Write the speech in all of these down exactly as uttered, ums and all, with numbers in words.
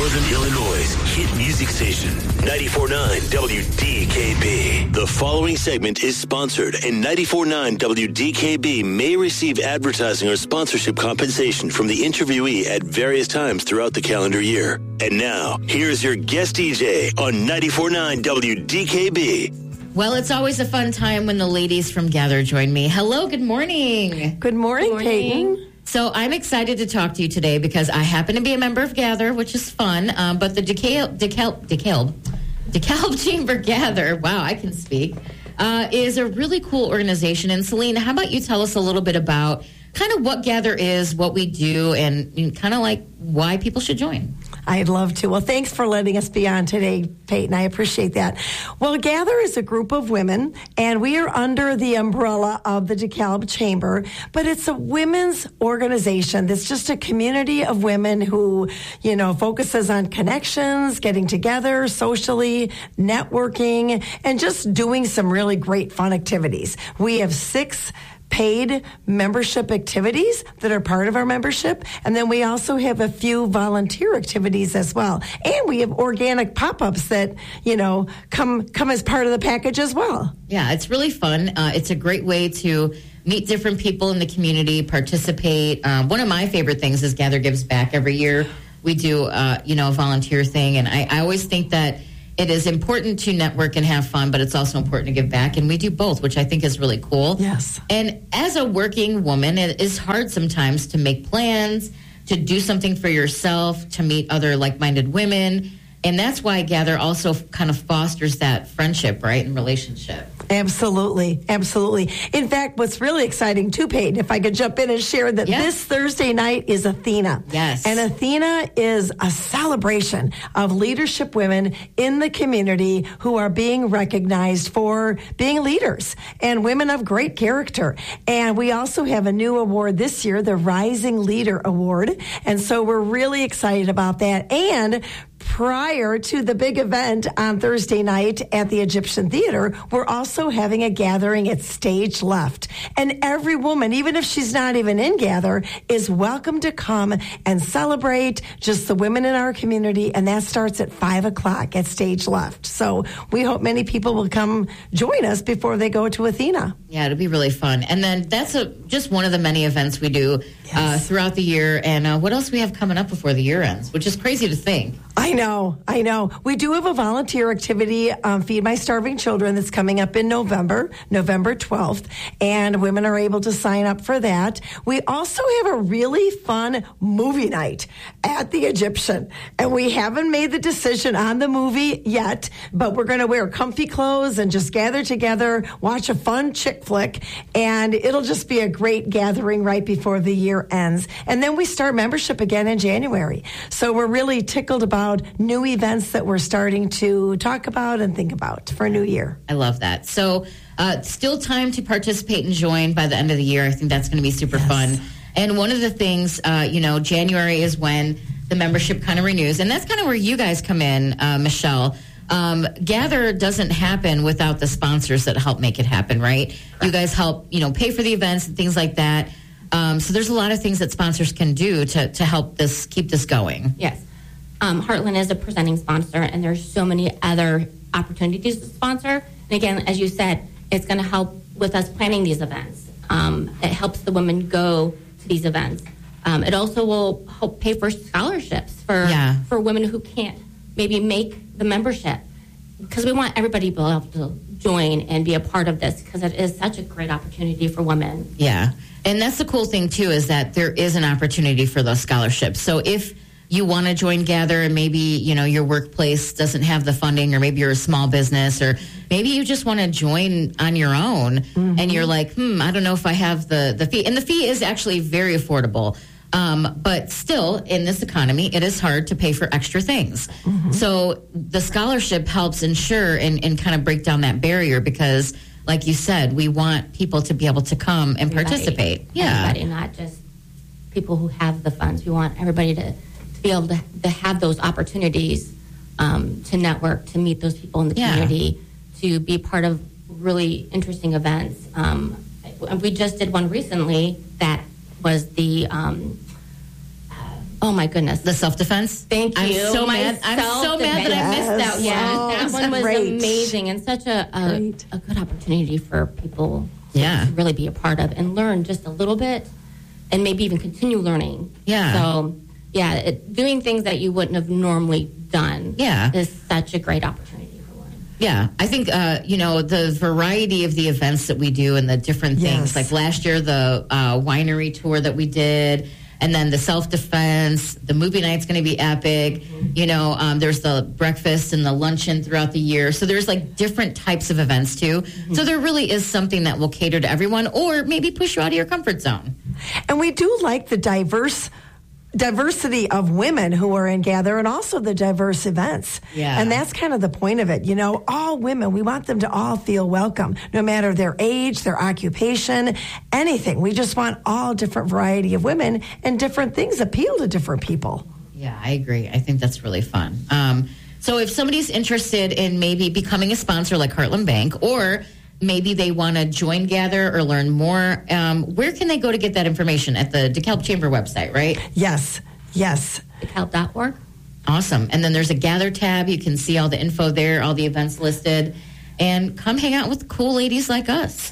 Northern Illinois' hit music station, ninety-four point nine W D K B. The following segment is sponsored, and ninety-four point nine W D K B may receive advertising or sponsorship compensation from the interviewee at various times throughout the calendar year. And now, here's your guest D J on ninety-four point nine W D K B. Well, it's always a fun time when the ladies from Gather join me. Hello, good morning. Good morning, good morning. Peyton. So I'm excited to talk to you today because I happen to be a member of Gather, which is fun. Um, but the DeKalb, DeKalb, DeKalb, DeKalb Chamber Gather, wow, I can speak, uh, is a really cool organization. And Selena, how about you tell us a little bit about kind of what Gather is, what we do, and, and kind of like why people should join. I'd love to. Well, thanks for letting us be on today, Peyton. I appreciate that. Well, Gather is a group of women, and we are under the umbrella of the DeKalb Chamber, but it's a women's organization that's just a community of women who, you know, focuses on connections, getting together socially, networking, and just doing some really great fun activities. We have six paid membership activities that are part of our membership. And then we also have a few volunteer activities as well. And we have organic pop-ups that, you know, come come as part of the package as well. Yeah, it's really fun. Uh, it's a great way to meet different people in the community, participate. Um, one of my favorite things is Gather Gives Back. Every year we do, uh, you know, a volunteer thing. And I, I always think that it is important to network and have fun, but it's also important to give back. And we do both, which I think is really cool. Yes. And as a working woman, it is hard sometimes to make plans, to do something for yourself, to meet other like-minded women. And that's why Gather also kind of fosters that friendship, right, and relationship. Absolutely. Absolutely. In fact, what's really exciting too, Peyton, if I could jump in and share that yeah. this Thursday night is Athena. Yes. And Athena is a celebration of leadership women in the community who are being recognized for being leaders and women of great character. And we also have a new award this year, the Rising Leader Award. And so we're really excited about that. And prior to the big event on Thursday night at the Egyptian Theater, we're also having a gathering at Stage Left. And every woman, even if she's not even in Gather, is welcome to come and celebrate just the women in our community. And that starts at five o'clock at Stage Left. So we hope many people will come join us before they go to Athena. Yeah, it'll be really fun. And then that's a, just one of the many events we do yes. uh, throughout the year. And uh, what else we have coming up before the year ends, which is crazy to think. I know, I know. We do have a volunteer activity, um, Feed My Starving Children, that's coming up in November, November twelfth, and women are able to sign up for that. We also have a really fun movie night at the Egyptian, and we haven't made the decision on the movie yet, but we're going to wear comfy clothes and just gather together, watch a fun chick flick, and it'll just be a great gathering right before the year ends. And then we start membership again in January. So we're really tickled about new events that we're starting to talk about and think about for a new year. I love that. So uh, still time to participate and join by the end of the year. I think that's going to be super yes. fun. And one of the things, uh, you know, January is when the membership kind of renews. And that's kind of where you guys come in, uh, Michelle. Um, Gather doesn't happen without the sponsors that help make it happen, right? Correct. You guys help, you know, pay for the events and things like that. Um, so there's a lot of things that sponsors can do to, to help this keep this going. Yes. Um, Heartland is a presenting sponsor, and there's so many other opportunities to sponsor. And again, as you said, it's going to help with us planning these events. Um, it helps the women go to these events. Um, it also will help pay for scholarships for yeah. for women who can't maybe make the membership, because we want everybody to be able to join and be a part of this, because it is such a great opportunity for women. Yeah, and that's the cool thing too, is that there is an opportunity for those scholarships. So if you want to join Gather and maybe, you know, your workplace doesn't have the funding, or maybe you're a small business, or maybe you just want to join on your own mm-hmm. and you're like, hmm, I don't know if I have the, the fee. And the fee is actually very affordable. Um, but still, in this economy, it is hard to pay for extra things. Mm-hmm. So the scholarship helps ensure and, and kind of break down that barrier, because, like you said, we want people to be able to come and everybody, participate. Yeah, everybody, not just people who have the funds. We want everybody to be able to, to have those opportunities um, to network, to meet those people in the yeah. community, to be part of really interesting events. Um, we just did one recently that was the um, uh, Oh my goodness. The self-defense? Thank you. I'm so My mad. I'm so mad that I missed that one. Yeah, Oh, that one was great. amazing and such a a, Great. a good opportunity for people Yeah. to really be a part of and learn just a little bit and maybe even continue learning. Yeah. So, yeah, it, doing things that you wouldn't have normally done Yeah. is such a great opportunity for one. Yeah, I think, uh, you know, the variety of the events that we do and the different things, Yes. like last year, the uh, winery tour that we did, and then the self-defense, the movie night's going to be epic. You know, um, there's the breakfast and the luncheon throughout the year. So there's like different types of events too. So there really is something that will cater to everyone or maybe push you out of your comfort zone. And we do like the diverse diversity of women who are in Gather and also the diverse events. Yeah. And that's kind of the point of it. You know, all women, we want them to all feel welcome, no matter their age, their occupation, anything. We just want all different variety of women, and different things appeal to different people. Yeah, I agree. I think that's really fun. Um, so if somebody's interested in maybe becoming a sponsor like Heartland Bank, or maybe they want to join Gather or learn more, um, where can they go to get that information? At the DeKalb Chamber website, right? Yes, yes. DeKalb dot org. Awesome. And then there's a Gather tab. You can see all the info there, all the events listed. And come hang out with cool ladies like us.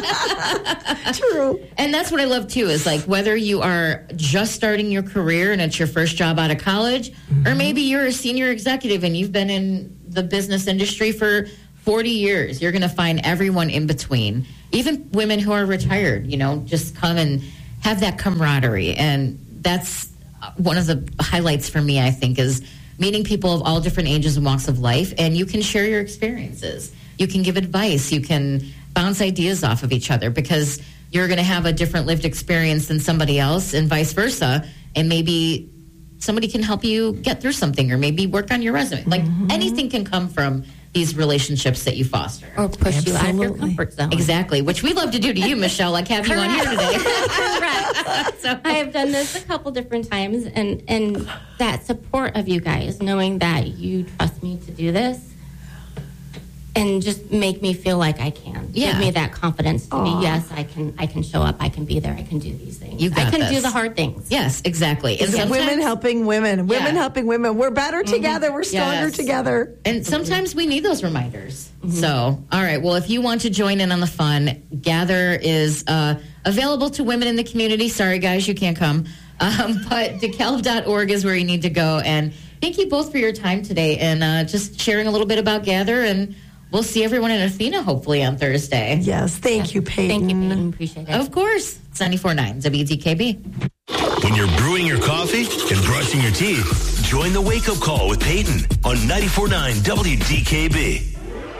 True. And that's what I love, too, is like whether you are just starting your career and it's your first job out of college, mm-hmm. or maybe you're a senior executive and you've been in the business industry for forty years, you're going to find everyone in between. Even women who are retired, you know, just come and have that camaraderie. And that's one of the highlights for me, I think, is meeting people of all different ages and walks of life. And you can share your experiences. You can give advice. You can bounce ideas off of each other because you're going to have a different lived experience than somebody else and vice versa. And maybe somebody can help you get through something or maybe work on your resume. Like mm-hmm. anything can come from these relationships that you foster. Or push Absolutely. you out of your comfort zone. Exactly, which we love to do to you, Michelle, like have you on here today. Correct. So I have done this a couple different times, and, and that support of you guys, knowing that you trust me to do this, and just make me feel like I can. Yeah. Give me that confidence to Aww. be, yes, I can I can show up, I can be there, I can do these things. You got I can this. do the hard things. Yes, exactly. And It's sometimes- women helping women. Women Yeah. helping women. We're better together. We're stronger Yes. together. And sometimes we need those reminders. So, all right. Well, if you want to join in on the fun, Gather is uh, available to women in the community. Sorry, guys, you can't come. Um, but DeKalb dot org is where you need to go. And thank you both for your time today and uh, just sharing a little bit about Gather. And we'll see everyone in Athena hopefully on Thursday. Yes. Thank you, Peyton. Thank you, Peyton. Appreciate it. Of course. It's ninety-four point nine W D K B. When you're brewing your coffee and brushing your teeth, join the Wake Up Call with Peyton on ninety-four point nine W D K B.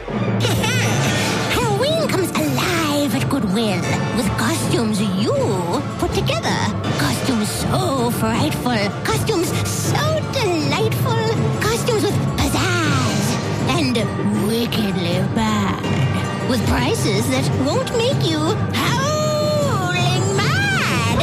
Halloween comes alive at Goodwill with costumes you put together. Costumes so frightful. Costumes so delightful. Costumes with pizzazz and wickedly bad. With prices that won't make you howling mad.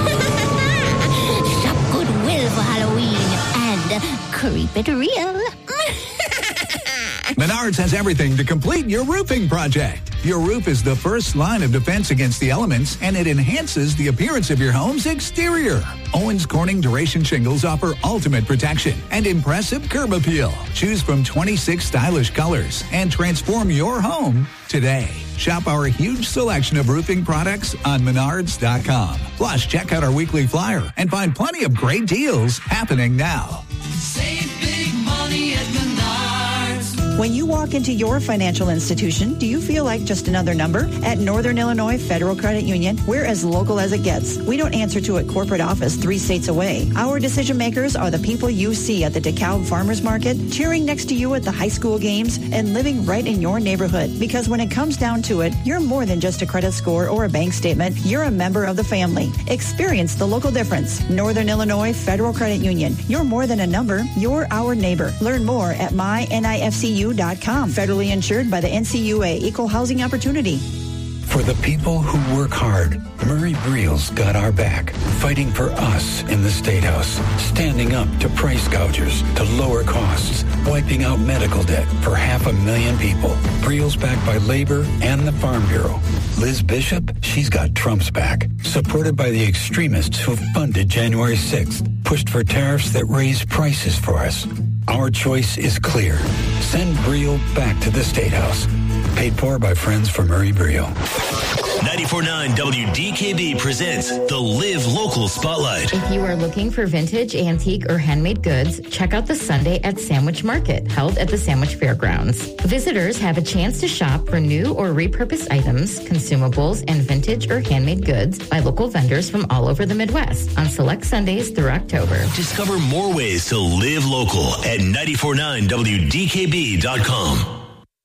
Shop Goodwill for Halloween and creep it real. Menards has everything to complete your roofing project. Your roof is the first line of defense against the elements, and it enhances the appearance of your home's exterior. Owens Corning Duration Shingles offer ultimate protection and impressive curb appeal. Choose from twenty-six stylish colors and transform your home today. Shop our huge selection of roofing products on menards dot com. Plus, check out our weekly flyer and find plenty of great deals happening now. Save big money at Menards. When you walk into your financial institution, do you feel like just another number? At Northern Illinois Federal Credit Union, we're as local as it gets. We don't answer to a corporate office three states away. Our decision makers are the people you see at the DeKalb Farmers Market, cheering next to you at the high school games, and living right in your neighborhood. Because when it comes down to it, you're more than just a credit score or a bank statement. You're a member of the family. Experience the local difference. Northern Illinois Federal Credit Union. You're more than a number. You're our neighbor. Learn more at my N I F C U dot com. Federally insured by the N C U A. Equal Housing Opportunity. For the people who work hard, Murray Briel's got our back, fighting for us in the State House, standing up to price gougers, to lower costs, wiping out medical debt for half a million people. Briel's backed by labor and the Farm Bureau. Liz Bishop, she's got Trump's back, supported by the extremists who funded January sixth, pushed for tariffs that raise prices for us. Our choice is clear. Send Briel back to the State House. Paid for by Friends for Murray Briel. ninety-four point nine W D K B presents the Live Local Spotlight. If you are looking for vintage, antique, or handmade goods, check out the Sunday at Sandwich Market, held at the Sandwich Fairgrounds. Visitors have a chance to shop for new or repurposed items, consumables, and vintage or handmade goods by local vendors from all over the Midwest on select Sundays through October. Discover more ways to live local at nine four nine W D K B dot com.